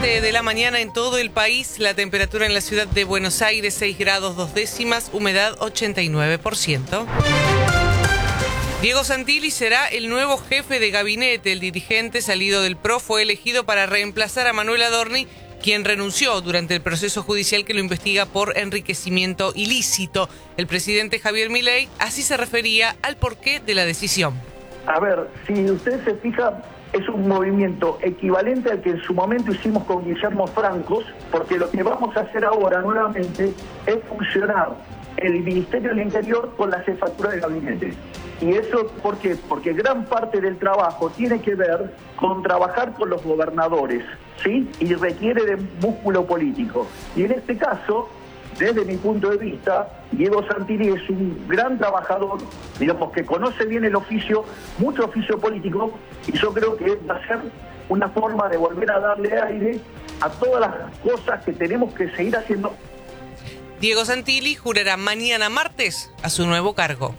7 de la mañana en todo el país, la temperatura en la ciudad de Buenos Aires 6 grados 2 décimas, humedad 89%. Diego Santilli será el nuevo jefe de gabinete. El dirigente salido del PRO fue elegido para reemplazar a Manuel Adorni, quien renunció durante el proceso judicial que lo investiga por enriquecimiento ilícito. El presidente Javier Milei así se refería al porqué de la decisión. A ver, si usted se fija, es un movimiento equivalente al que en su momento hicimos con Guillermo Francos, porque lo que vamos a hacer ahora nuevamente es fusionar el Ministerio del Interior con la jefatura de gabinete. ¿Y eso por qué? Porque gran parte del trabajo tiene que ver con trabajar con los gobernadores, ¿sí? Y requiere de músculo político. Y en este caso, desde mi punto de vista, Diego Santilli es un gran trabajador, digamos que conoce bien el oficio, mucho oficio político, y yo creo que va a ser una forma de volver a darle aire a todas las cosas que tenemos que seguir haciendo. Diego Santilli jurará mañana martes a su nuevo cargo.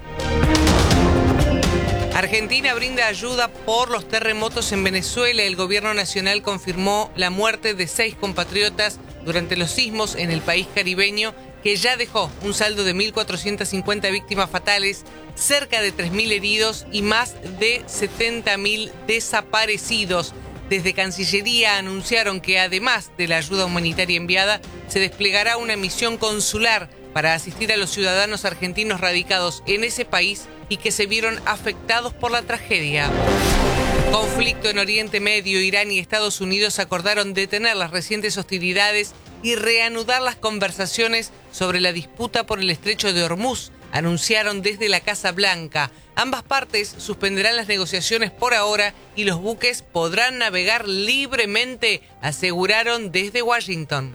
Argentina brinda ayuda por los terremotos en Venezuela. El gobierno nacional confirmó la muerte de 6 compatriotas durante los sismos en el país caribeño, que ya dejó un saldo de 1.450 víctimas fatales, cerca de 3.000 heridos y más de 70.000 desaparecidos. Desde Cancillería anunciaron que además de la ayuda humanitaria enviada, se desplegará una misión consular para asistir a los ciudadanos argentinos radicados en ese país y que se vieron afectados por la tragedia. Conflicto en Oriente Medio. Irán y Estados Unidos acordaron detener las recientes hostilidades y reanudar las conversaciones sobre la disputa por el estrecho de Hormuz, anunciaron desde la Casa Blanca. Ambas partes suspenderán las negociaciones por ahora y los buques podrán navegar libremente, aseguraron desde Washington.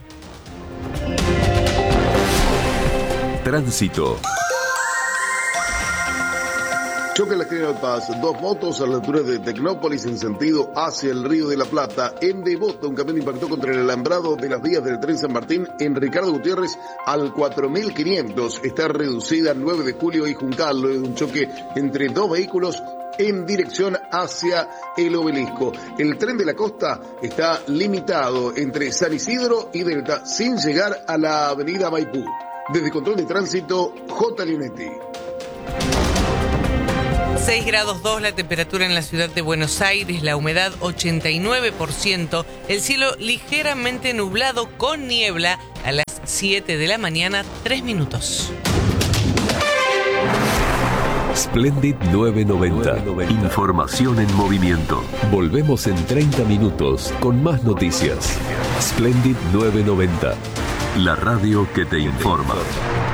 Tránsito. Choque en la General Paz, 2 motos a la altura de Tecnópolis en sentido hacia el Río de la Plata. En Devoto, un camión impactó contra el alambrado de las vías del tren San Martín en Ricardo Gutiérrez al 4500. Está reducida 9 de julio y Juncal, luego de un choque entre 2 vehículos en dirección hacia el Obelisco. El tren de la costa está limitado entre San Isidro y Delta, sin llegar a la avenida Maipú. Desde Control de Tránsito, J. Linetti. 6 grados 2 la temperatura en la ciudad de Buenos Aires, la humedad 89%, el cielo ligeramente nublado con niebla a las 7 de la mañana, 3 minutos. Splendid 990. Información en movimiento. Volvemos en 30 minutos con más noticias. Splendid 990. La radio que te informa.